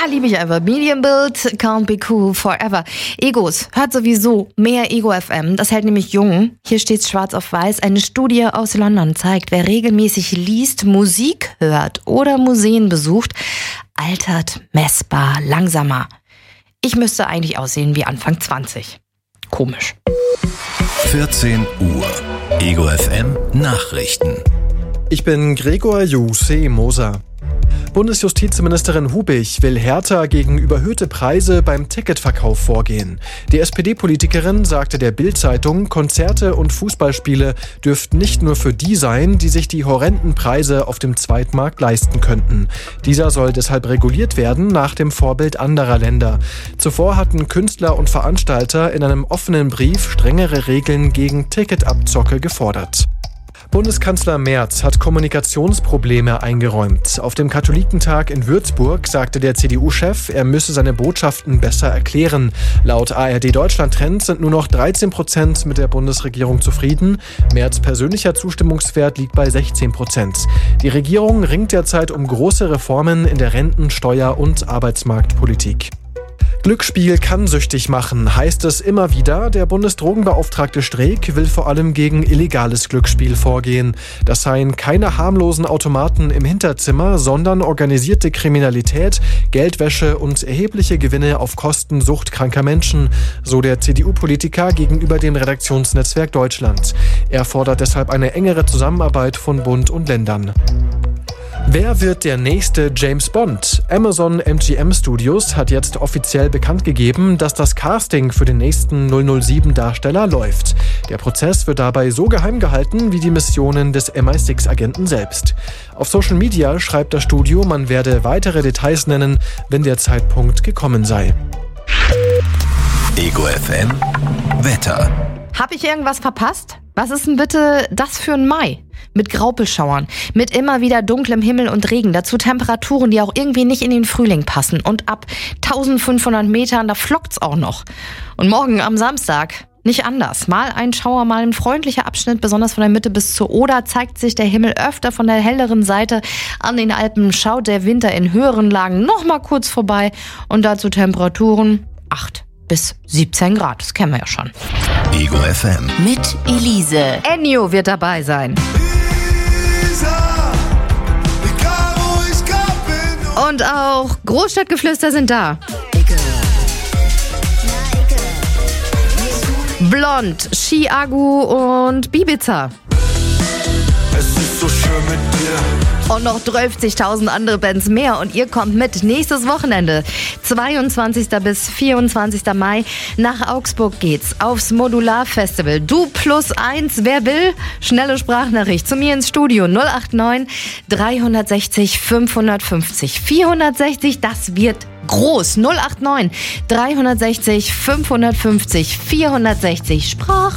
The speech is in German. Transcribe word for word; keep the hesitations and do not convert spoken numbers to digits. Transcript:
liebe ich einfach. Medienbild, can't be cool forever. Egos, hört sowieso mehr Ego F M. Das hält nämlich jung. Hier steht's schwarz auf weiß. Eine Studie aus London zeigt, wer regelmäßig liest, Musik hört oder Museen besucht, altert messbar langsamer. Ich müsste eigentlich aussehen wie Anfang zwanzig. Komisch. vierzehn Uhr. Ego F M Nachrichten. Ich bin Gregor Juse Moser. Bundesjustizministerin Hubich will härter gegen überhöhte Preise beim Ticketverkauf vorgehen. Die S P D-Politikerin sagte der Bild-Zeitung, Konzerte und Fußballspiele dürften nicht nur für die sein, die sich die horrenden Preise auf dem Zweitmarkt leisten könnten. Dieser soll deshalb reguliert werden nach dem Vorbild anderer Länder. Zuvor hatten Künstler und Veranstalter in einem offenen Brief strengere Regeln gegen Ticketabzocke gefordert. Bundeskanzler Merz hat Kommunikationsprobleme eingeräumt. Auf dem Katholikentag in Würzburg sagte der C D U-Chef, er müsse seine Botschaften besser erklären. Laut A R D Deutschland Trend sind nur noch dreizehn Prozent mit der Bundesregierung zufrieden. Merz' persönlicher Zustimmungswert liegt bei sechzehn Prozent. Die Regierung ringt derzeit um große Reformen in der Renten-, Steuer- und Arbeitsmarktpolitik. Glücksspiel kann süchtig machen, heißt es immer wieder. Der Bundesdrogenbeauftragte Streeck will vor allem gegen illegales Glücksspiel vorgehen. Das seien keine harmlosen Automaten im Hinterzimmer, sondern organisierte Kriminalität, Geldwäsche und erhebliche Gewinne auf Kosten suchtkranker Menschen, so der C D U-Politiker gegenüber dem Redaktionsnetzwerk Deutschland. Er fordert deshalb eine engere Zusammenarbeit von Bund und Ländern. Wer wird der nächste James Bond? Amazon M G M Studios hat jetzt offiziell bekannt gegeben, dass das Casting für den nächsten null null sieben Darsteller läuft. Der Prozess wird dabei so geheim gehalten wie die Missionen des M I sechs Agenten selbst. Auf Social Media schreibt das Studio, man werde weitere Details nennen, wenn der Zeitpunkt gekommen sei. Ego F M Wetter. Hab ich irgendwas verpasst? Was ist denn bitte das für ein Mai? Mit Graupelschauern, mit immer wieder dunklem Himmel und Regen, dazu Temperaturen, die auch irgendwie nicht in den Frühling passen. Und ab eintausendfünfhundert Metern, da flockt's auch noch. Und morgen am Samstag nicht anders. Mal ein Schauer, mal ein freundlicher Abschnitt, besonders von der Mitte bis zur Oder, zeigt sich der Himmel öfter von der helleren Seite. An den Alpen schaut der Winter in höheren Lagen noch mal kurz vorbei. Und dazu Temperaturen acht bis siebzehn Grad, das kennen wir ja schon. Ego F M. Mit Elise. Ennio wird dabei sein. Und auch Großstadtgeflüster sind da. Blond, Chiagu und Bibiza. Es ist so schön mit dir. Und noch dreißigtausend andere Bands mehr. Und ihr kommt mit nächstes Wochenende, zweiundzwanzigsten bis vierundzwanzigsten Mai. Nach Augsburg geht's aufs Modular-Festival. Du plus eins, wer will? Schnelle Sprachnachricht zu mir ins Studio. null acht neun, dreihundertsechzig, fünfhundertfünfzig. vierhundertsechzig, das wird groß. null acht neun, dreihundertsechzig, fünfhundertfünfzig, vierhundertsechzig. Sprach.